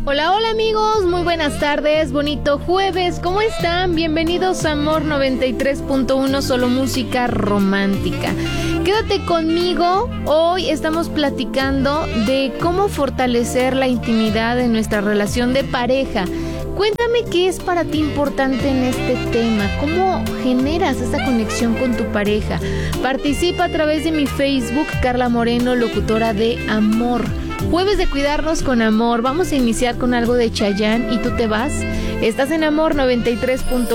Hola, hola amigos, muy buenas tardes, bonito jueves, ¿cómo están? Bienvenidos a Amor 93.1, solo música romántica. Quédate conmigo, hoy estamos platicando de cómo fortalecer la intimidad en nuestra relación de pareja. Cuéntame qué es para ti importante en este tema, cómo generas esa conexión con tu pareja. Participa a través de mi Facebook, Carla Moreno, locutora de Amor. Jueves de cuidarnos con amor. Vamos a iniciar con algo de Chayanne y tú te vas. Estás en Amor 93.1.